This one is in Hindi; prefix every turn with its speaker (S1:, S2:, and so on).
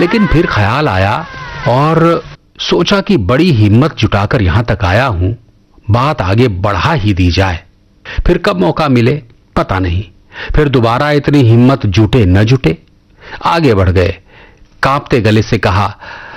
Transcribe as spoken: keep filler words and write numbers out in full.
S1: लेकिन फिर ख्याल आया और सोचा कि बड़ी हिम्मत जुटाकर यहां तक आया हूं, बात आगे बढ़ा ही दी जाए। फिर कब मौका मिले पता नहीं, फिर दोबारा इतनी हिम्मत जुटे न जुटे। आगे बढ़ गए। कांपते गले से कहा,